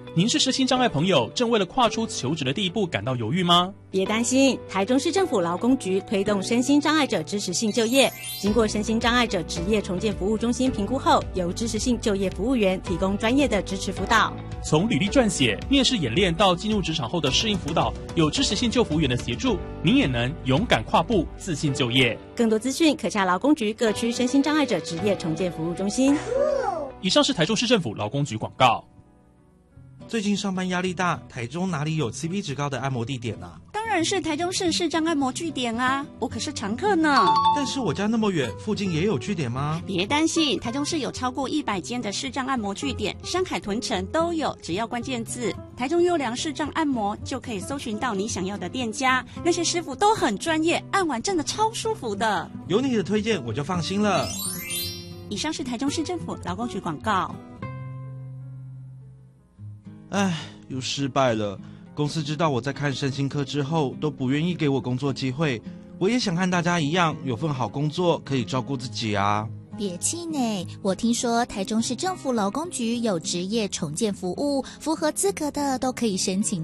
您是身心障碍朋友，正为了跨出求职的第一步感到犹豫吗？ 别担心，台中市政府劳工局推动身心障碍者支持性就业，经过身心障碍者职业重建服务中心评估后，由支持性就业服务员提供专业的支持辅导。 从履历撰写、面试演练到进入职场后的适应辅导，有支持性就服务员的协助，您也能勇敢跨步，自信就业。 更多资讯可洽劳工局各区身心障碍者职业重建服务中心。 以上是台中市政府劳工局广告。 最近上班压力大，台中哪里有 CP 值高的按摩地点啊？ 当然是台中市视障按摩据点啊，我可是常客呢。 但是我家那么远，附近也有据点吗？ 别担心，台中市有超过100间的视障按摩据点，山海屯城都有，只要关键字台中优良视障按摩就可以搜寻到你想要的店家，那些师傅都很专业，按完真的超舒服的。 有你的推荐我就放心了。 以上是台中市政府劳工局广告。 唉，又失败了。公司知道我在看身心科之后，都不愿意给我工作机会。我也想和大家一样，有份好工作，可以照顾自己啊。 别气馁，我听说台中市政府劳工局有职业重建服务，符合资格的都可以申请